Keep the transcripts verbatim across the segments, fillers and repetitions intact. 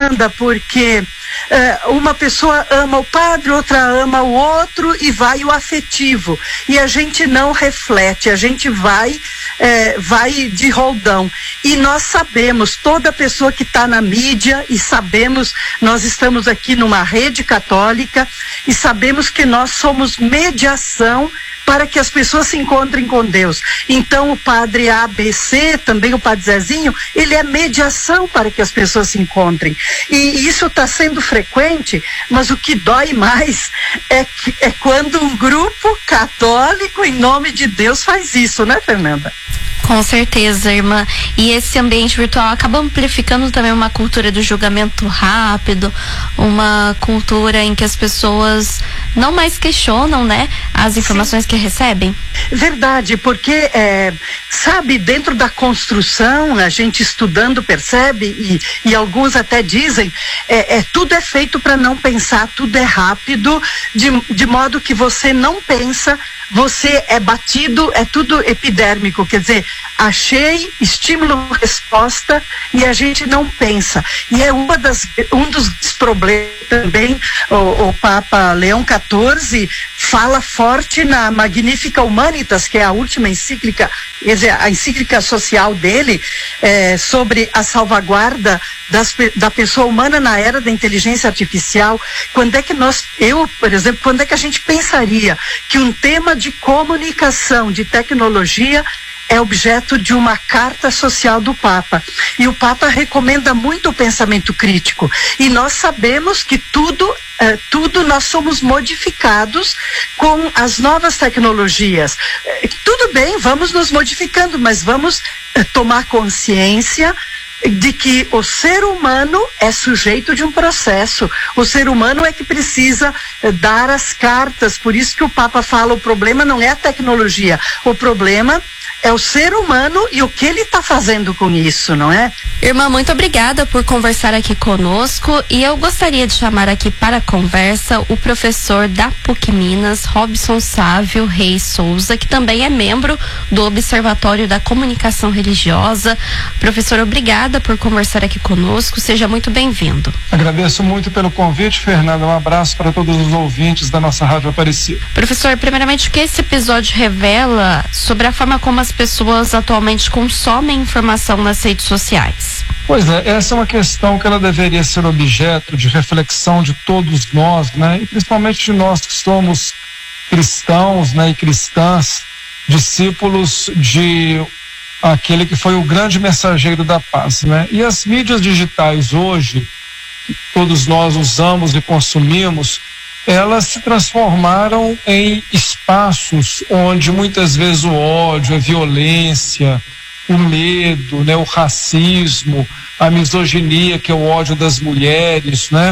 Fernanda, porque uh, uma pessoa ama o padre, outra ama o outro e vai o afetivo. E a gente não reflete, a gente vai, eh, vai de roldão. E nós sabemos, toda pessoa que está na mídia, e sabemos, nós estamos aqui numa rede católica, e sabemos que nós somos mediação para que as pessoas se encontrem com Deus. Então o padre A B C, também o padre Zezinho, ele é mediação para que as pessoas se encontrem. E isso está sendo frequente, mas o que dói mais é, que, é quando um grupo católico, em nome de Deus, faz isso, né, Fernanda? Com certeza, irmã. E esse ambiente virtual acaba amplificando também uma cultura do julgamento rápido, uma cultura em que as pessoas não mais questionam, né, as informações Sim. que recebem. Verdade, porque, é, sabe, dentro da construção, a gente estudando percebe, e, e alguns até dizem, é, é, tudo é feito para não pensar, tudo é rápido, de, de modo que você não pensa, você é batido, é tudo epidérmico, quer dizer, achei, estímulo, resposta, e a gente não pensa. E é uma das, um dos problemas também, o, o Papa Leão quatorze fala forte na Magnificat Humanitas, que é a última encíclica, quer dizer, a encíclica social dele, é, sobre a salvaguarda das, da pessoa humana na era da inteligência artificial. Quando é que nós, eu, por exemplo, quando é que a gente pensaria que um tema de comunicação, de tecnologia, é objeto de uma carta social do Papa? E o Papa recomenda muito o pensamento crítico. E nós sabemos que tudo, eh, tudo nós somos modificados com as novas tecnologias. Eh, tudo bem, vamos nos modificando, mas vamos eh, tomar consciência de que o ser humano é sujeito de um processo. O ser humano é que precisa eh, dar as cartas. Por isso que o Papa fala, o problema não é a tecnologia, o problema é o ser humano e o que ele está fazendo com isso, não é? Irmã, muito obrigada por conversar aqui conosco, e eu gostaria de chamar aqui para a conversa o professor da P U C Minas, Robson Sávio Reis Souza, que também é membro do Observatório da Comunicação Religiosa. Professor, obrigada por conversar aqui conosco, seja muito bem-vindo. Agradeço muito pelo convite, Fernanda, um abraço para todos os ouvintes da nossa Rádio Aparecida. Professor, primeiramente, o que esse episódio revela sobre a forma como as pessoas atualmente consomem informação nas redes sociais? Pois é, essa é uma questão que ela deveria ser objeto de reflexão de todos nós, né? E principalmente de nós que somos cristãos, né, e cristãs, discípulos de aquele que foi o grande mensageiro da paz, né? E as mídias digitais hoje, que todos nós usamos e consumimos, elas se transformaram em espaços onde muitas vezes o ódio, a violência, o medo, né, o racismo, a misoginia, que é o ódio das mulheres, né,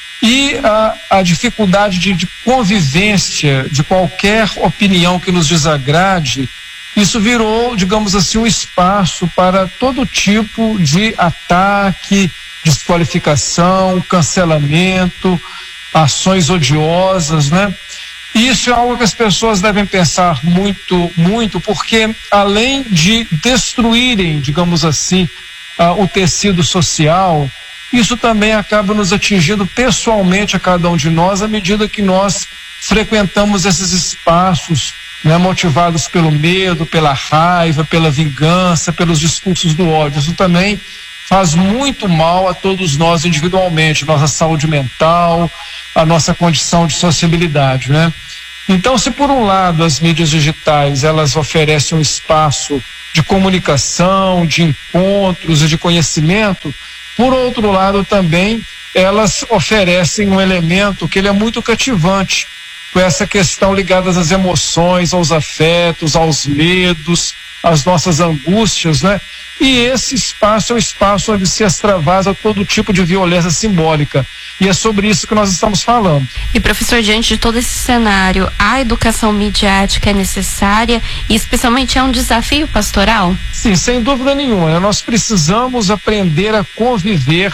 e a, a dificuldade de, de convivência de qualquer opinião que nos desagrade, isso virou, digamos assim, um espaço para todo tipo de ataque, desqualificação, cancelamento, ações odiosas, né? E isso é algo que as pessoas devem pensar muito, muito, porque além de destruírem, digamos assim, uh, o tecido social, isso também acaba nos atingindo pessoalmente a cada um de nós à medida que nós frequentamos esses espaços, né, motivados pelo medo, pela raiva, pela vingança, pelos discursos do ódio. Isso também faz muito mal a todos nós individualmente, nossa saúde mental, a nossa condição de sociabilidade, né? Então, se por um lado as mídias digitais elas oferecem um espaço de comunicação, de encontros e de conhecimento, por outro lado também elas oferecem um elemento que ele é muito cativante, com essa questão ligada às emoções, aos afetos, aos medos, às nossas angústias, né? E esse espaço é o espaço onde se extravasa todo tipo de violência simbólica. E é sobre isso que nós estamos falando. E, professor, diante de todo esse cenário, a educação midiática é necessária e especialmente é um desafio pastoral? Sim, sem dúvida nenhuma. Nós precisamos aprender a conviver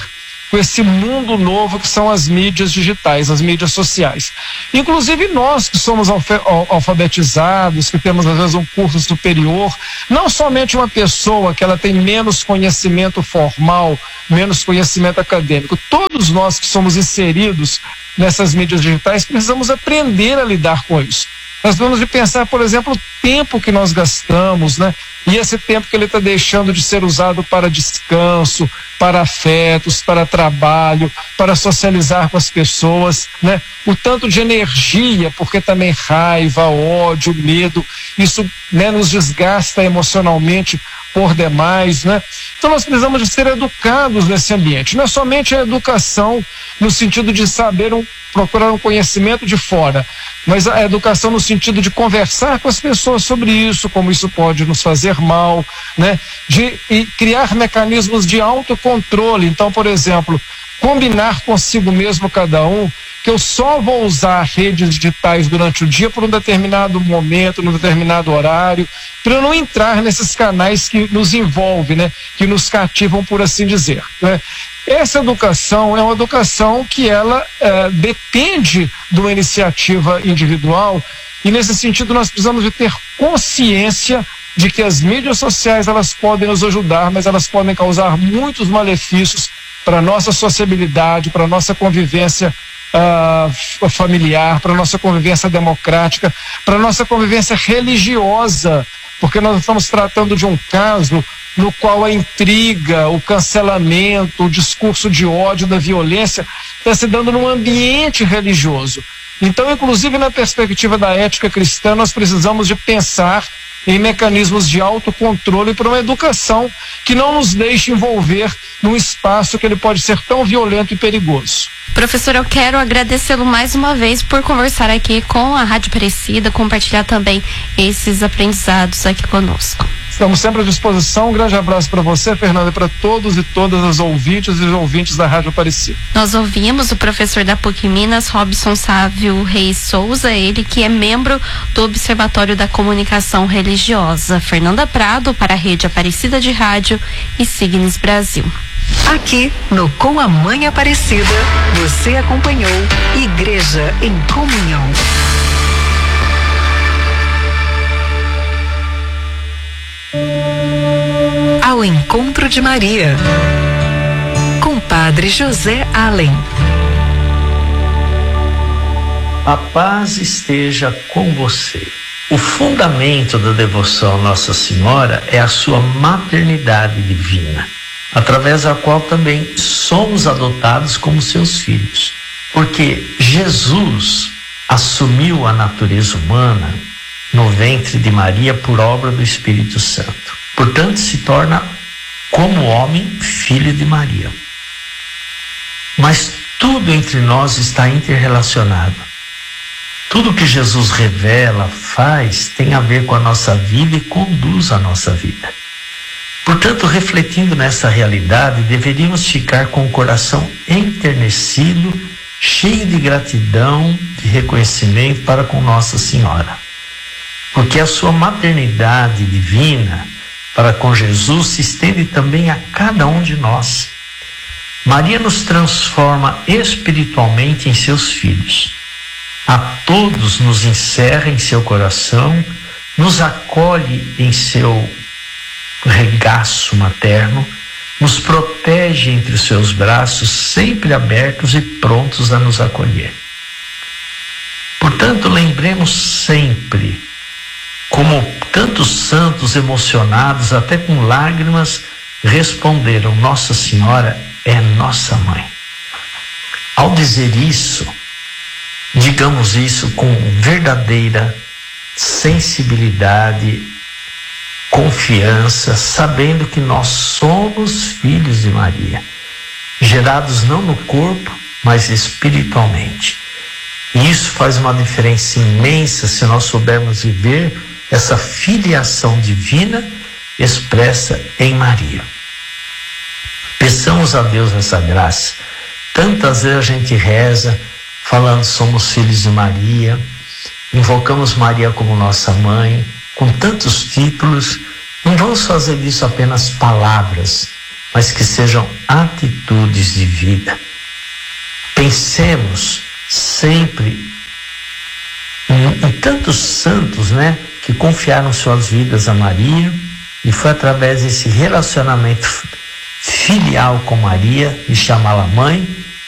com esse mundo novo que são as mídias digitais, as mídias sociais. Inclusive nós que somos alfa- alfabetizados, que temos às vezes um curso superior, não somente uma pessoa que ela tem menos conhecimento formal, menos conhecimento acadêmico, todos nós que somos inseridos nessas mídias digitais precisamos aprender a lidar com isso. Nós vamos de pensar, por exemplo, o tempo que nós gastamos, né? E esse tempo que ele está deixando de ser usado para descanso, para afetos, para trabalho, para socializar com as pessoas, né? O tanto de energia, porque também raiva, ódio, medo, isso, né, nos desgasta emocionalmente por demais, né? Então nós precisamos de ser educados nesse ambiente. Não é somente a educação no sentido de saber um, procurar um conhecimento de fora, mas a educação no sentido de conversar com as pessoas sobre isso, como isso pode nos fazer mal, né? De e criar mecanismos de autocontrole. Então, por exemplo, combinar consigo mesmo cada um que eu só vou usar redes digitais durante o dia por um determinado momento, num determinado horário, para eu não entrar nesses canais que nos envolvem, né? Que nos cativam, por assim dizer, né? Essa educação é uma educação que ela eh, depende de uma iniciativa individual, e nesse sentido nós precisamos de ter consciência de que as mídias sociais elas podem nos ajudar, mas elas podem causar muitos malefícios para a nossa sociabilidade, para a nossa convivência uh, familiar, para a nossa convivência democrática, para a nossa convivência religiosa, porque nós estamos tratando de um caso no qual a intriga, o cancelamento, o discurso de ódio, da violência, está se dando num ambiente religioso. Então, inclusive na perspectiva da ética cristã, nós precisamos de pensar em mecanismos de autocontrole para uma educação que não nos deixe envolver num espaço que ele pode ser tão violento e perigoso. Professor, eu quero agradecê-lo mais uma vez por conversar aqui com a Rádio Aparecida, compartilhar também esses aprendizados aqui conosco. Estamos sempre à disposição. Um grande abraço para você, Fernanda, e para todos e todas as ouvintes e os ouvintes da Rádio Aparecida. Nós ouvimos o professor da PUC Minas, Robson Sávio Reis Souza, ele que é membro do Observatório da Comunicação Religiosa. Fernanda Prado, para a Rede Aparecida de Rádio e Signes Brasil. Aqui no Com a Mãe Aparecida, você acompanhou Igreja em Comunhão. Ao Encontro de Maria, com Padre José Allen. A paz esteja com você. O fundamento da devoção à Nossa Senhora é a sua maternidade divina, através da qual também somos adotados como seus filhos. Porque Jesus assumiu a natureza humana no ventre de Maria por obra do Espírito Santo. Portanto, se torna, como homem, filho de Maria. Mas tudo entre nós está interrelacionado. Tudo que Jesus revela, faz, tem a ver com a nossa vida e conduz a nossa vida. Portanto, refletindo nessa realidade, deveríamos ficar com o coração enternecido, cheio de gratidão, de reconhecimento para com Nossa Senhora. Porque a sua maternidade divina para com Jesus se estende também a cada um de nós. Maria nos transforma espiritualmente em seus filhos. A todos nos encerra em seu coração, nos acolhe em seu regaço materno, nos protege entre os seus braços, sempre abertos e prontos a nos acolher. Portanto, lembremos sempre como tantos santos emocionados, até com lágrimas, responderam: Nossa Senhora é nossa mãe. Ao dizer isso, digamos isso com verdadeira sensibilidade, confiança, sabendo que nós somos filhos de Maria, gerados não no corpo, mas espiritualmente. E isso faz uma diferença imensa se nós soubermos viver essa filiação divina expressa em Maria. Peçamos a Deus essa graça. Tantas vezes a gente reza falando somos filhos de Maria, invocamos Maria como nossa mãe, com tantos títulos. Não vamos fazer disso apenas palavras, mas que sejam atitudes de vida. Pensemos sempre em, em tantos santos, né, que confiaram suas vidas a Maria, e foi através desse relacionamento filial com Maria, de chamá-la mãe,